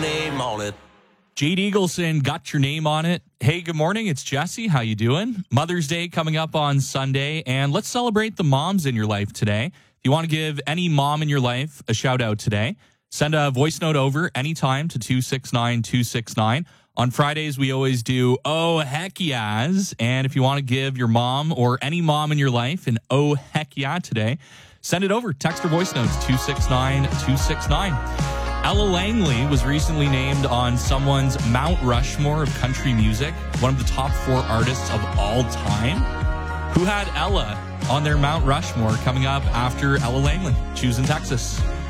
name on it. Jade Eagleson, got your name on it. Hey, good morning. It's Jesse. How you doing? Mother's Day coming up on Sunday, and let's celebrate the moms in your life today. If you want to give any mom in your life a shout out today, send a voice note over anytime to 269-269. On Fridays, we always do Oh Heck Yes. And if you want to give your mom or any mom in your life an Oh Heck Yeah today, send it over. Text or voice notes 269-269. Ella Langley was recently named on someone's Mount Rushmore of country music, one of the top 4 artists of all time. Who had Ella on their Mount Rushmore? Coming up after Ella Langley. Choose in Texas.